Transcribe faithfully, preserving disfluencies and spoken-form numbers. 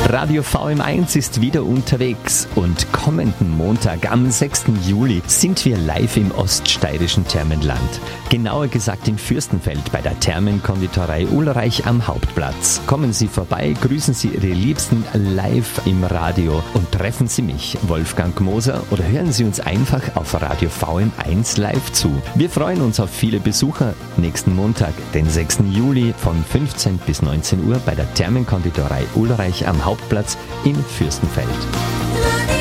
Radio V M eins ist wieder unterwegs und kommenden Montag am sechsten Juli sind wir live im oststeirischen Thermenland. Genauer gesagt in Fürstenfeld bei der Thermenkonditorei Ulreich am Hauptplatz. Kommen Sie vorbei, grüßen Sie Ihre Liebsten live im Radio und treffen Sie mich, Wolfgang Moser, oder hören Sie uns einfach auf Radio V M eins live zu. Wir freuen uns auf viele Besucher nächsten Montag, den sechsten Juli von fünfzehn bis neunzehn Uhr bei der Thermenkonditorei Ulreich am Hauptplatz in Fürstenfeld.